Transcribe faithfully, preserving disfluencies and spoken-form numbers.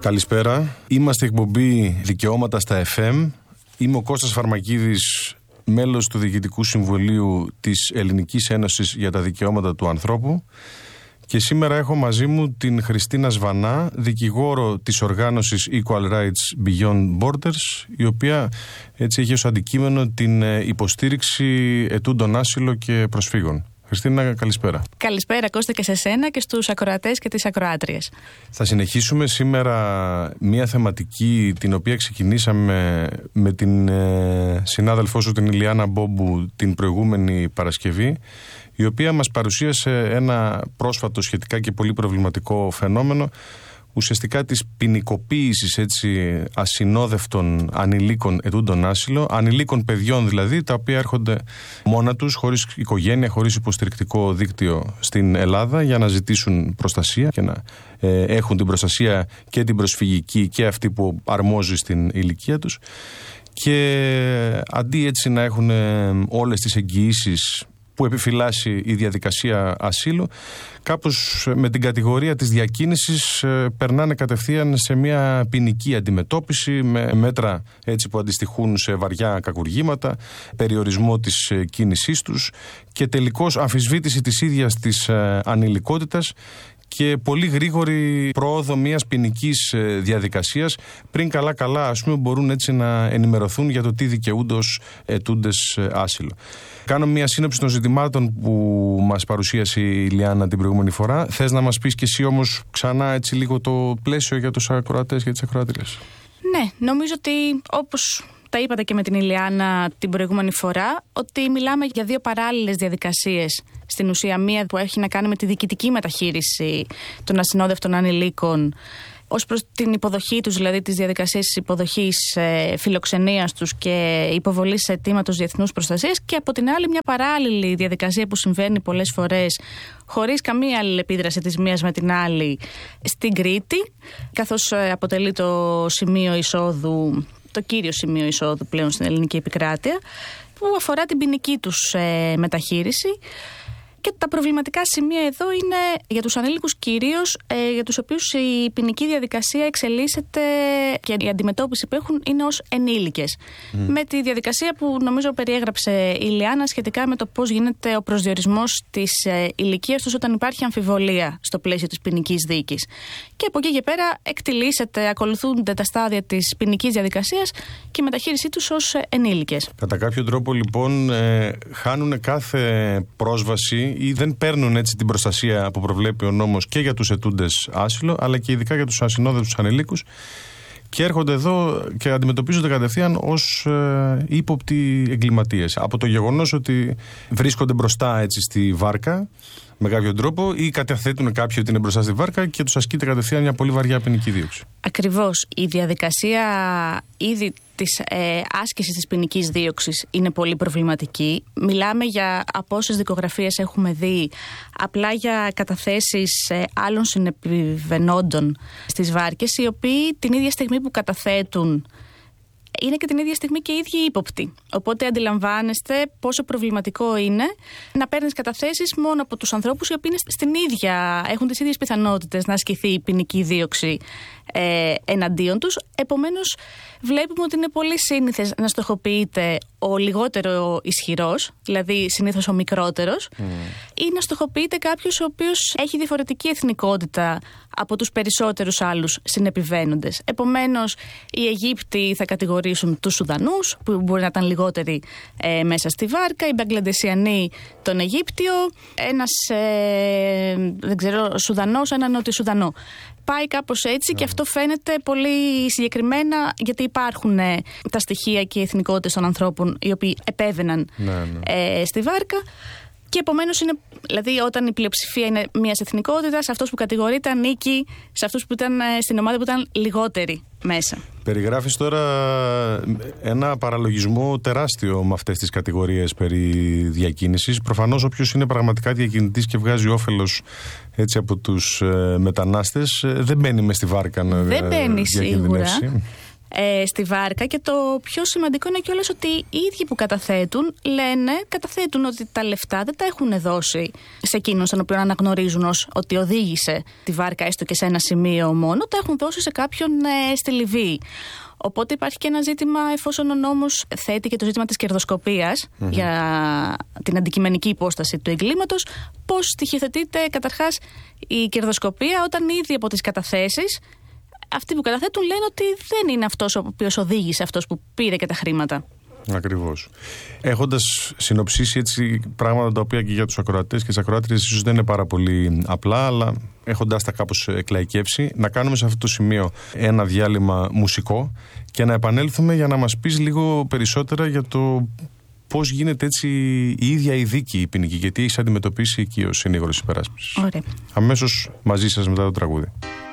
Καλησπέρα. Είμαστε εκπομπή Δικαιώματα στα εφ εμ. Είμαι ο Κώστας Φαρμακίδης, μέλος του Διοικητικού Συμβουλίου της Ελληνικής Ένωσης για τα Δικαιώματα του Ανθρώπου. Και σήμερα έχω μαζί μου την Χριστίνα Σβανά, δικηγόρο της οργάνωσης Equal Rights Beyond Borders, η οποία έτσι έχει ως αντικείμενο την υποστήριξη ετούντων άσυλο και προσφύγων. Χριστίνα, καλησπέρα. Καλησπέρα Κώστα και σε σένα και στους ακροατές και τις ακροάτριες. Θα συνεχίσουμε σήμερα μια θεματική την οποία ξεκινήσαμε με την ε, συνάδελφό σου την Ηλιάνα Μπόμπου την προηγούμενη Παρασκευή, η οποία μας παρουσίασε ένα πρόσφατο σχετικά και πολύ προβληματικό φαινόμενο, ουσιαστικά της ποινικοποίησης έτσι ασυνόδευτων ανηλίκων ετούντων άσυλο, ανηλίκων παιδιών δηλαδή, τα οποία έρχονται μόνα τους, χωρίς οικογένεια, χωρίς υποστηρικτικό δίκτυο στην Ελλάδα για να ζητήσουν προστασία και να ε, έχουν την προστασία και την προσφυγική και αυτή που αρμόζει στην ηλικία τους, και αντί έτσι να έχουν όλες τις εγγυήσεις που επιφυλάσσει η διαδικασία ασύλου, κάπως με την κατηγορία της διακίνησης ε, περνάνε κατευθείαν σε μια ποινική αντιμετώπιση με μέτρα έτσι που αντιστοιχούν σε βαριά κακουργήματα, περιορισμό της ε, κίνησής τους και τελικώς αμφισβήτηση της ίδιας της ε, ανηλικότητας και πολύ γρήγορη πρόοδο μιας ποινικής διαδικασίας, πριν καλά-καλά ας πούμε μπορούν έτσι να ενημερωθούν για το τι δικαιούνται ως ετούντες άσυλο. Κάνω μια σύνοψη των ζητημάτων που μας παρουσίασε η Ηλιάνα την προηγούμενη φορά. Θες να μας πεις και εσύ όμως ξανά έτσι λίγο το πλαίσιο για τους ακροατές και τις ακροάτριες? Ναι, νομίζω ότι όπως τα είπατε και με την Ηλιάνα την προηγούμενη φορά, ότι μιλάμε για δύο παράλληλες διαδικασίες. Στην ουσία, μία που έχει να κάνει με τη διοικητική μεταχείριση των ασυνόδευτων ανηλίκων ως προς την υποδοχή τους, δηλαδή τις διαδικασίες της υποδοχής ε, φιλοξενίας τους και υποβολής αιτήματος διεθνούς προστασίας, και από την άλλη μια παράλληλη διαδικασία που συμβαίνει πολλές φορές χωρίς καμία αλληλεπίδραση της μίας με την άλλη στην Κρήτη, καθώς ε, αποτελεί το σημείο εισόδου, το κύριο σημείο εισόδου πλέον στην ελληνική επικράτεια, που αφορά την ποινική τους ε, μεταχείριση. Και τα προβληματικά σημεία εδώ είναι για τους ανήλικους κυρίως, ε, για τους οποίους η ποινική διαδικασία εξελίσσεται και η αντιμετώπιση που έχουν είναι ως ενήλικες. Mm. Με τη διαδικασία που νομίζω περιέγραψε η Ηλιάνα σχετικά με το πώς γίνεται ο προσδιορισμός της ε, ηλικίας τους όταν υπάρχει αμφιβολία στο πλαίσιο της ποινικής δίκης. Και από εκεί και πέρα εκτιλήσεται, ακολουθούνται τα στάδια της ποινικής διαδικασίας και η μεταχείρισή τους ως ε, ενήλικες. Κατά κάποιο τρόπο λοιπόν ε, χάνουν κάθε πρόσβαση ή δεν παίρνουν έτσι την προστασία που προβλέπει ο νόμος και για τους ετούντες άσυλο, αλλά και ειδικά για τους ασυνόδευτους ανηλίκους, και έρχονται εδώ και αντιμετωπίζονται κατευθείαν ως ε, ύποπτοι εγκληματίες. Από το γεγονός ότι βρίσκονται μπροστά έτσι στη βάρκα με κάποιο τρόπο, ή καταθέτουν κάποιοι ότι είναι μπροστά στη βάρκα και τους ασκείται κατευθείαν μια πολύ βαριά ποινική δίωξη. Ακριβώς. Η διαδικασία ήδη της ε, άσκησης της ποινικής δίωξης είναι πολύ προβληματική. Μιλάμε για, από όσες δικογραφίες έχουμε δει, απλά για καταθέσεις ε, άλλων συνεπιβαινόντων στις βάρκες, οι οποίοι την ίδια στιγμή που καταθέτουν είναι και την ίδια στιγμή και οι ίδιοι ύποπτοι. Οπότε αντιλαμβάνεστε πόσο προβληματικό είναι να παίρνεις καταθέσεις μόνο από τους ανθρώπους οι οποίοι είναι στην ίδια, έχουν τις ίδιες πιθανότητες να ασκηθεί η ποινική δίωξη ε, εναντίον τους. Επομένως, βλέπουμε ότι είναι πολύ σύνηθες να στοχοποιείται ο λιγότερο ισχυρός, δηλαδή συνήθως ο μικρότερος, mm. ή να στοχοποιείται κάποιος ο οποίος έχει διαφορετική εθνικότητα από τους περισσότερους άλλους συνεπιβαίνοντες. Επομένως, οι Αιγύπτιοι θα κατηγορήσουν τους Σουδανούς, που μπορεί να ήταν λιγότεροι ε, μέσα στη βάρκα, οι Μπαγκλαντεσιανοί τον Αιγύπτιο, ένας ε, δεν ξέρω, Σουδανός, έναν Νότιο Σουδανό. Πάει κάπως έτσι, ναι. Και αυτό φαίνεται πολύ συγκεκριμένα, γιατί υπάρχουν ε, τα στοιχεία και οι εθνικότητες των ανθρώπων οι οποίοι επέβαιναν ναι, ναι. Ε, στη βάρκα. Και επομένως είναι, δηλαδή όταν η πλειοψηφία είναι μιας εθνικότητας, αυτός που κατηγορείται ανήκει σε αυτούς που ήταν στην ομάδα που ήταν λιγότεροι μέσα. Περιγράφεις τώρα ένα παραλογισμό τεράστιο με αυτές τις κατηγορίες περί διακίνησης. Προφανώς όποιος είναι πραγματικά διακινητής και βγάζει όφελος έτσι από τους ε, μετανάστες ε, δεν μπαίνει μες στη βάρκα να δεν μπαίνει σίγουρα. ε, στη βάρκα, και το πιο σημαντικό είναι κιόλας ότι οι ίδιοι που καταθέτουν λένε, καταθέτουν ότι τα λεφτά δεν τα έχουν δώσει σε εκείνον στον οποίο αναγνωρίζουν ως ότι οδήγησε τη βάρκα έστω και σε ένα σημείο μόνο, τα έχουν δώσει σε κάποιον ε, στη Λιβύη. Οπότε υπάρχει και ένα ζήτημα, εφόσον ο νόμος θέτει και το ζήτημα της κερδοσκοπίας mm-hmm. για την αντικειμενική υπόσταση του εγκλήματος, πώς στοιχειοθετείται καταρχάς η κερδοσκοπία όταν ήδη από τις καταθέσεις αυτοί που καταθέτουν λένε ότι δεν είναι αυτός ο οποίος οδήγησε, αυτός που πήρε και τα χρήματα. Ακριβώς. Έχοντας συνοψίσει έτσι πράγματα τα οποία και για τους ακροατές και τις ακροάτριες ίσως δεν είναι πάρα πολύ απλά, αλλά έχοντας τα κάπως εκλαϊκεύσει, να κάνουμε σε αυτό το σημείο ένα διάλειμμα μουσικό και να επανέλθουμε για να μας πεις λίγο περισσότερα για το πώς γίνεται έτσι η ίδια η δίκη η ποινική και τι έχεις αντιμετωπίσει εκεί ως συνήγορος υπεράσπισης. Ωραία. Αμέσως μαζί σας μετά το τραγούδι.